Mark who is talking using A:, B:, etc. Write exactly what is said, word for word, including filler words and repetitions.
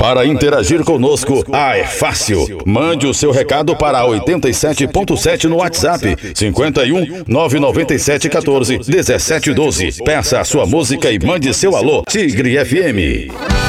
A: Para interagir conosco, ah, é fácil. Mande o seu recado para oitenta e sete ponto sete no WhatsApp, cinquenta e um, nove nove sete, quatorze, dezessete, doze. Peça a sua música e mande seu alô. Tigre F M.